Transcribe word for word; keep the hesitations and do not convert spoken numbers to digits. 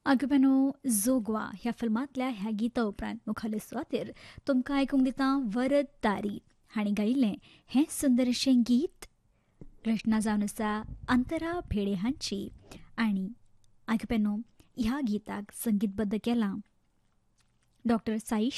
अगबेनो जोगवा ह्या फिल्मांतल्या ह्या गिता उपरांत मुखाल्ले सुवातेर तुमकां आयकूंक दिता वरद तारी हांणी गायिल्लें हें सुंदरशें गीत. रचना जावन आसा अंतरा भेडे हांची आनी अगबेनो ह्या गिताक संगीतबद्ध केलां डॉक्टर साईश